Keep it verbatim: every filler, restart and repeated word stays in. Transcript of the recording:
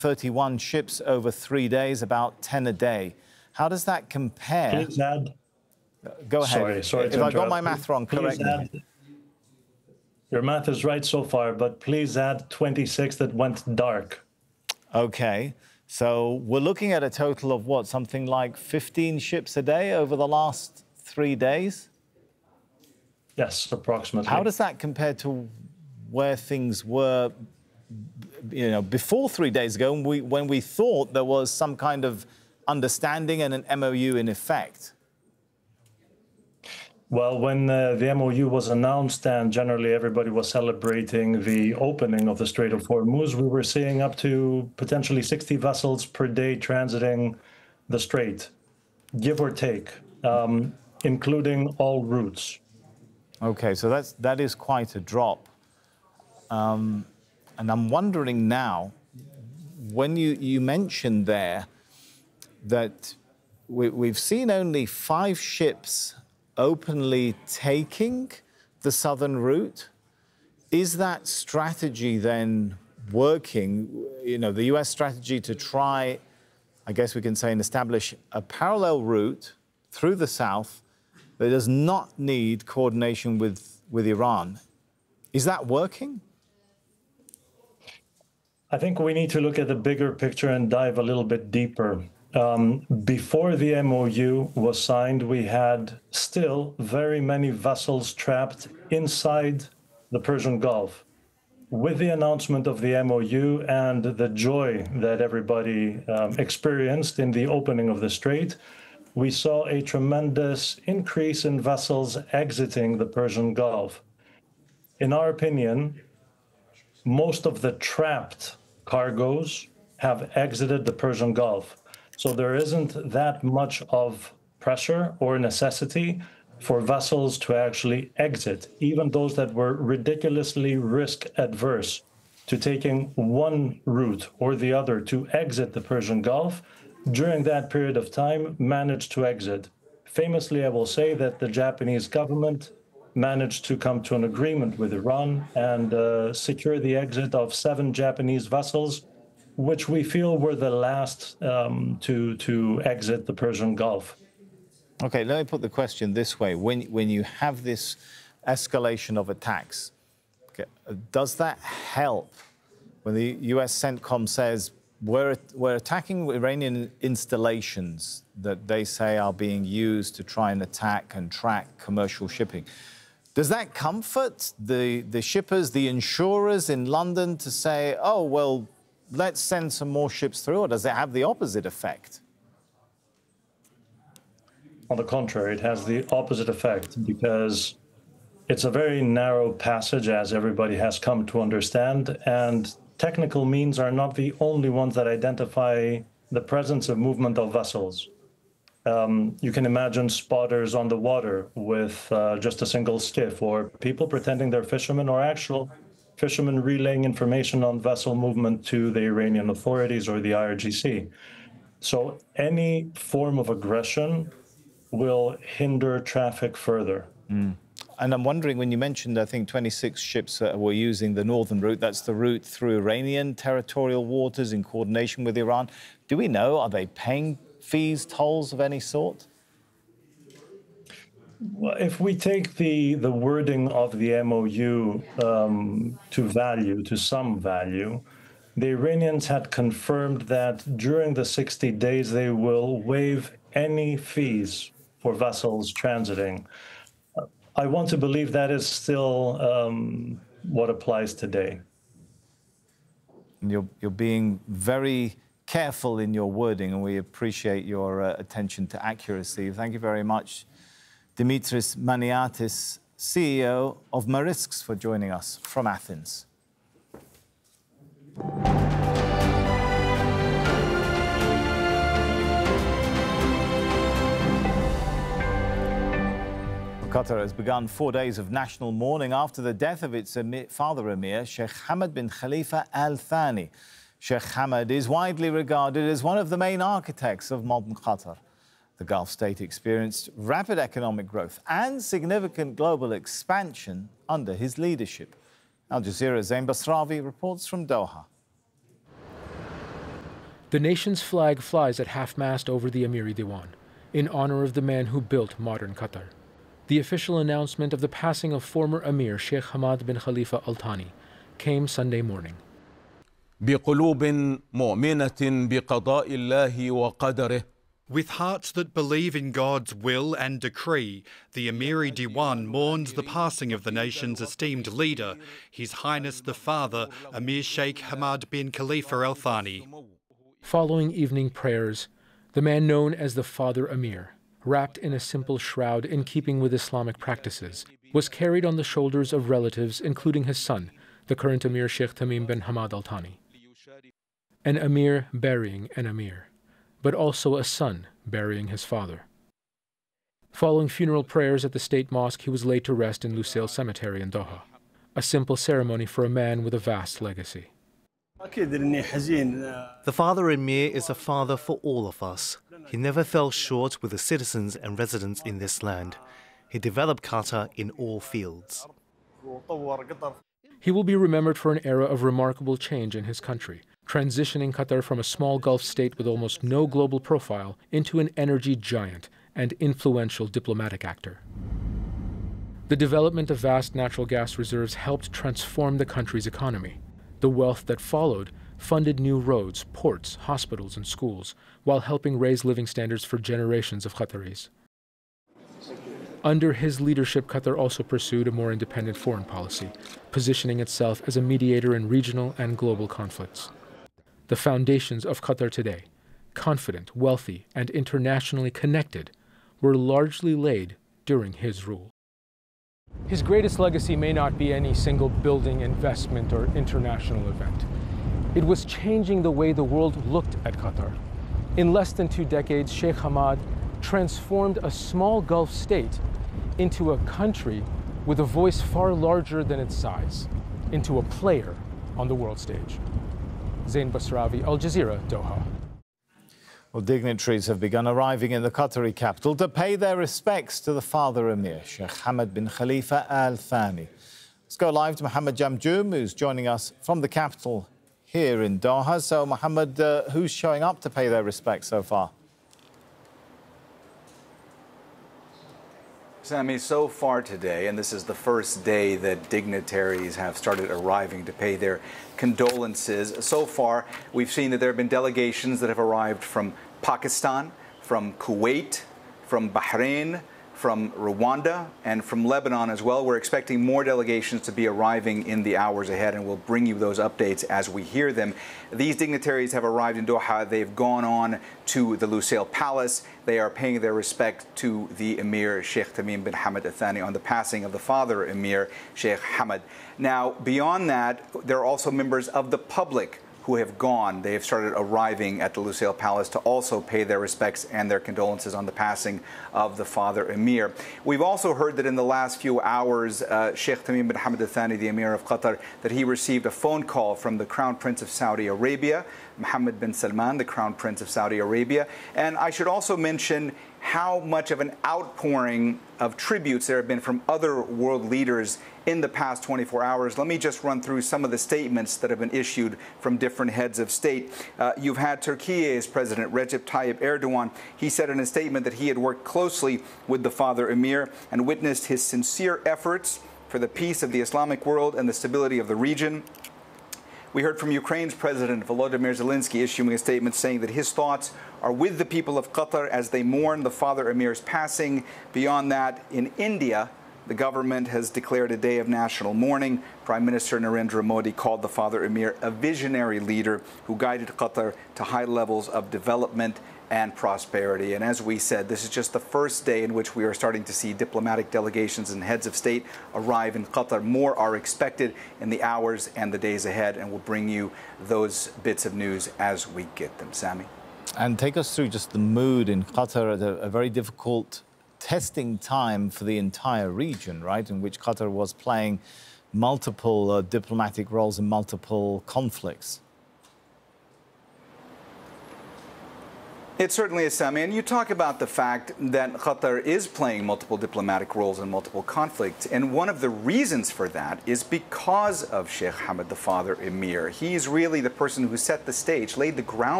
thirty-one ships over three days, about ten a day. How does that compare? Please add. Go ahead. Sorry, sorry if to I got my interrupt. math wrong, correct Please me. add. Your math is right so far, but please add twenty-six that went dark. Okay. So we're looking at a total of what, something like fifteen ships a day over the last three days? Yes, approximately. How does that compare to where things were, you know, before three days ago, when we, when we thought there was some kind of understanding and an M O U in effect? Well, when uh, the M O U was announced and generally everybody was celebrating the opening of the Strait of Hormuz, we were seeing up to potentially sixty vessels per day transiting the strait, give or take, um, including all routes. Okay, so that's, that is quite a drop. Um, and I'm wondering now, when you, you mentioned there that we, we've seen only five ships openly taking the southern route, is that strategy then working? You know, the U S strategy to try, I guess we can say, and establish a parallel route through the south that does not need coordination with, with Iran. Is that working? I think we need to look at the bigger picture and dive a little bit deeper. Um, before the M O U was signed, we had still very many vessels trapped inside the Persian Gulf. With the announcement of the M O U and the joy that everybody um, experienced in the opening of the strait, we saw a tremendous increase in vessels exiting the Persian Gulf. In our opinion, most of the trapped cargoes have exited the Persian Gulf. So there isn't that much of pressure or necessity for vessels to actually exit, even those that were ridiculously risk adverse to taking one route or the other to exit the Persian Gulf. During that period of time, managed to exit. Famously, I will say that the Japanese government managed to come to an agreement with Iran and uh, secure the exit of seven Japanese vessels, which we feel were the last um, to, to exit the Persian Gulf. Okay, let me put the question this way. When, when you have this escalation of attacks, okay, does that help when the U S CENTCOM says, we're, we're attacking Iranian installations that they say are being used to try and attack and track commercial shipping? Does that comfort the, the shippers, the insurers in London to say, oh, well, let's send some more ships through, or does it have the opposite effect? On the contrary, it has the opposite effect because it's a very narrow passage, as everybody has come to understand, and technical means are not the only ones that identify the presence of movement of vessels. Um, you can imagine spotters on the water with uh, just a single skiff, or people pretending they're fishermen, or actual fishermen relaying information on vessel movement to the Iranian authorities or the I R G C. So any form of aggression will hinder traffic further. Mm. And I'm wondering, when you mentioned, I think, twenty-six ships uh, were using the northern route, that's the route through Iranian territorial waters in coordination with Iran. Do we know, are they paying fees, tolls of any sort? Well, if we take the, the wording of the M O U um, to value, to some value, the Iranians had confirmed that during the sixty days they will waive any fees for vessels transiting. I want to believe that is still um, what applies today. You're, you're being very careful in your wording, and we appreciate your uh, attention to accuracy. Thank you very much, Dimitris Maniatis, C E O of Marisks, for joining us from Athens. Qatar has begun four days of national mourning after the death of its emir, father emir, Sheikh Hamad bin Khalifa Al Thani. Sheikh Hamad is widely regarded as one of the main architects of modern Qatar. The Gulf state experienced rapid economic growth and significant global expansion under his leadership. Al Jazeera's Zain Basravi reports from Doha. The nation's flag flies at half-mast over the Amiri Diwan, in honor of the man who built modern Qatar. The official announcement of the passing of former Emir Sheikh Hamad bin Khalifa Al Thani came Sunday morning. بقلوب مؤمنة بقضاء الله وقدره. With hearts that believe in God's will and decree, the Amiri Diwan mourns the passing of the nation's esteemed leader, His Highness the Father, Emir Sheikh Hamad bin Khalifa Al Thani. Following evening prayers, the man known as the Father Emir, wrapped in a simple shroud in keeping with Islamic practices, was carried on the shoulders of relatives, including his son, the current Emir Sheikh Tamim bin Hamad Al Thani. An Emir burying an Emir, but also a son burying his father. Following funeral prayers at the state mosque, he was laid to rest in Lusail Cemetery in Doha, a simple ceremony for a man with a vast legacy. The Father Emir is a father for all of us. He never fell short with the citizens and residents in this land. He developed Qatar in all fields. He will be remembered for an era of remarkable change in his country, transitioning Qatar from a small Gulf state with almost no global profile into an energy giant and influential diplomatic actor. The development of vast natural gas reserves helped transform the country's economy. The wealth that followed funded new roads, ports, hospitals, and schools, while helping raise living standards for generations of Qataris. Under his leadership, Qatar also pursued a more independent foreign policy, positioning itself as a mediator in regional and global conflicts. The foundations of Qatar today, confident, wealthy, and internationally connected, were largely laid during his rule. His greatest legacy may not be any single building, investment, or international event. It was changing the way the world looked at Qatar. In less than two decades, Sheikh Hamad transformed a small Gulf state into a country with a voice far larger than its size, into a player on the world stage. Zain Basravi, Al Jazeera, Doha. Well, dignitaries have begun arriving in the Qatari capital to pay their respects to the Father Emir, Sheikh Hamad bin Khalifa Al Thani. Let's go live to Mohammed Jamjoom, who's joining us from the capital here in Doha. So, Mohammed, uh, who's showing up to pay their respects so far? Sammy, so far today, and this is the first day that dignitaries have started arriving to pay their condolences. So far, we've seen that there have been delegations that have arrived from Pakistan, from Kuwait, from Bahrain, from Rwanda, and from Lebanon as well. We're expecting more delegations to be arriving in the hours ahead, and we'll bring you those updates as we hear them. These dignitaries have arrived in Doha. They've gone on to the Lusail Palace. They are paying their respect to the Emir Sheikh Tamim bin Hamad Al Thani on the passing of the father Emir Sheikh Hamad. Now, beyond that, there are also members of the public who have gone. They have started arriving at the Lusail Palace to also pay their respects and their condolences on the passing of the father Emir. We've also heard that in the last few hours, uh, Sheikh Tamim bin Hamad Al Thani, the Emir of Qatar, that he received a phone call from the Crown Prince of Saudi Arabia, Mohammed bin Salman, the Crown Prince of Saudi Arabia. And I should also mention how much of an outpouring of tributes there have been from other world leaders in the past twenty-four hours. Let me just run through some of the statements that have been issued from different heads of state. Uh, you've had Turkey's President Recep Tayyip Erdogan. He said in a statement that he had worked closely with the Father Emir and witnessed his sincere efforts for the peace of the Islamic world and the stability of the region. We heard from Ukraine's President Volodymyr Zelensky issuing a statement saying that his thoughts are with the people of Qatar as they mourn the Father Emir's passing. Beyond that, in India, the government has declared a day of national mourning. Prime Minister Narendra Modi called the Father Emir a visionary leader who guided Qatar to high levels of development and prosperity. And as we said, this is just the first day in which we are starting to see diplomatic delegations and heads of state arrive in Qatar. More are expected in the hours and the days ahead, and we'll bring you those bits of news as we get them. Sammy? And take us through just the mood in Qatar at a, a very difficult testing time for the entire region, right, in which Qatar was playing multiple uh, diplomatic roles in multiple conflicts. It certainly is, Sami. And you talk about the fact that Qatar is playing multiple diplomatic roles in multiple conflicts. And one of the reasons for that is because of Sheikh Hamad, the Father Emir. He's really the person who set the stage, laid the ground